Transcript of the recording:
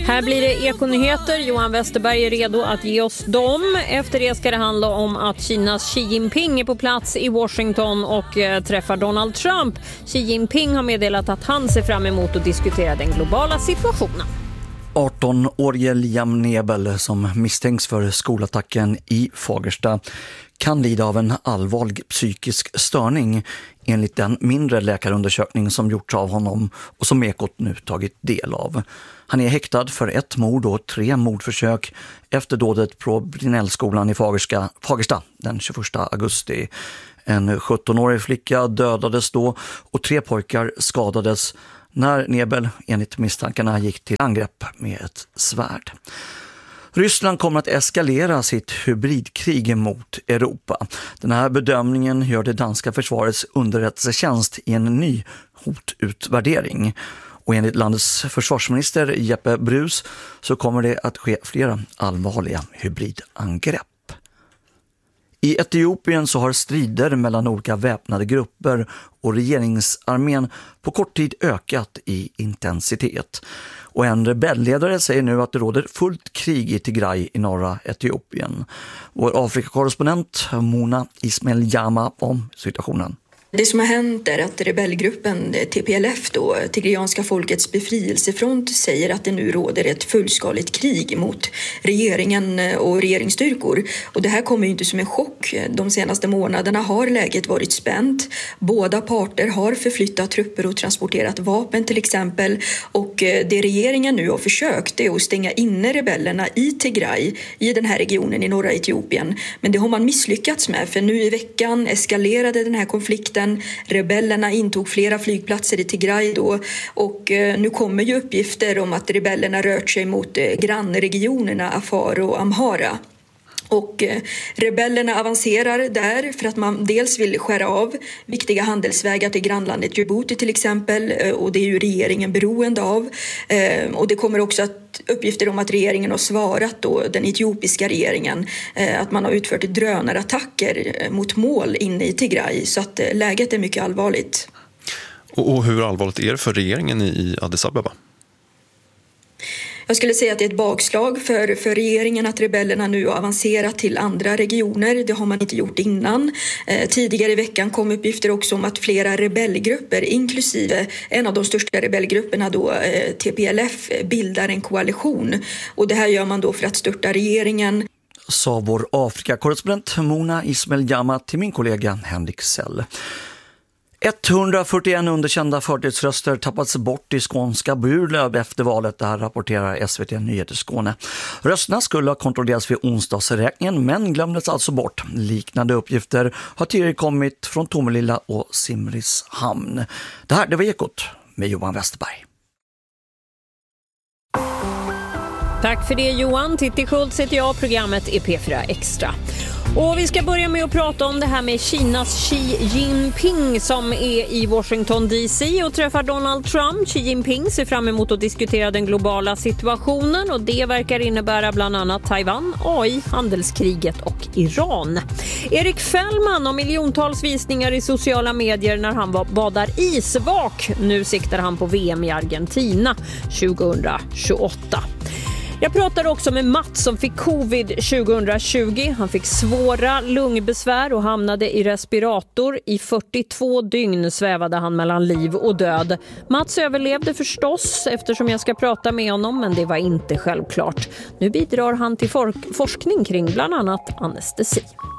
Här blir det ekonyheter. Johan Westerberg är redo att ge oss dem. Efter det ska det handla om att Kinas Xi Jinping är på plats i Washington och träffar Donald Trump. Xi Jinping har meddelat att han ser fram emot att diskutera den globala situationen. 18-årige Liam Nebel som misstänks för skolattacken i Fagersta kan lida av en allvarlig psykisk störning enligt den mindre läkarundersökning som gjorts av honom och som Ekot nu tagit del av. Han är häktad för 1 mord och 3 mordförsök efter dådet på Brinellskolan i Fagersta den 21 augusti. En 17-årig flicka dödades då och 3 pojkar skadades när Nebel enligt misstankarna gick till angrepp med ett svärd. Ryssland kommer att eskalera sitt hybridkrig mot Europa. Den här bedömningen gör det danska försvarets underrättelsetjänst i en ny hotutvärdering. Och enligt landets försvarsminister Jeppe Bruus så kommer det att ske flera allvarliga hybridangrepp. I Etiopien så har strider mellan olika väpnade grupper och regeringsarmén på kort tid ökat i intensitet. Och en rebellledare säger nu att det råder fullt krig i Tigray i norra Etiopien. Vår Afrikakorrespondent Mona Ismail Jama om situationen. Det som har hänt är att rebellgruppen TPLF, då, Tigrianska folkets befrielsefront, säger att det nu råder ett fullskaligt krig mot regeringen och regeringsstyrkor. Och det här kommer ju inte som en chock. De senaste månaderna har läget varit spänt. Båda parter har förflyttat trupper och transporterat vapen till exempel. Och det regeringen nu har försökt är att stänga inne rebellerna i Tigray, i den här regionen i norra Etiopien. Men det har man misslyckats med, för nu i veckan eskalerade den här konflikten. Rebellerna intog flera flygplatser i Tigray då, och nu kommer ju uppgifter om att rebellerna rört sig mot grannregionerna Afar och Amhara. Och rebellerna avancerar där för att man dels vill skära av viktiga handelsvägar till grannlandet Djibouti till exempel, och det är ju regeringen beroende av. Och det kommer också uppgifter om att regeringen har svarat då, den etiopiska regeringen, att man har utfört drönarattacker mot mål inne i Tigray, så att läget är mycket allvarligt. Och hur allvarligt är det för regeringen i Addis Abeba? Jag skulle säga att det är ett bakslag för regeringen att rebellerna nu har avancerat till andra regioner. Det har man inte gjort innan. Tidigare i veckan kom uppgifter också om att flera rebellgrupper, inklusive en av de största rebellgrupperna då, TPLF, bildar en koalition. Och det här gör man då för att störta regeringen. Sa vår Afrikakorrespondent Mona Ismail Jama till min kollega Henrik Sell. 141 underkända förtidsröster tappats bort i skånska Burlöv efter valet. Det här rapporterar SVT Nyheter Skåne. Rösterna skulle ha kontrollerats vid onsdagsräkningen men glömdes alltså bort. Liknande uppgifter har tidigare kommit från Tomelilla och Simrishamn. Det var Ekot med Johan Westerberg. Tack för det Johan. Titti Schultz heter jag. Programmet är P4 Extra. Och vi ska börja med att prata om det här med Kinas Xi Jinping som är i Washington DC och träffar Donald Trump. Xi Jinping ser fram emot att diskutera den globala situationen och det verkar innebära bland annat Taiwan, AI, handelskriget och Iran. Erik Fällman har miljontals visningar i sociala medier när han badar isvak. Nu siktar han på VM i Argentina 2028. Jag pratade också med Mats som fick covid 2020. Han fick svåra lungbesvär och hamnade i respirator. I 42 dygn svävade han mellan liv och död. Mats överlevde förstås eftersom jag ska prata med honom, men det var inte självklart. Nu bidrar han till forskning kring bland annat anestesi.